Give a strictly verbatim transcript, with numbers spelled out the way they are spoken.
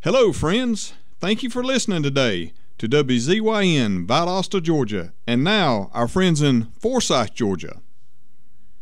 Hello, friends. Thank you for listening today to W Z Y N Valdosta, Georgia, and now our friends in Forsyth, Georgia.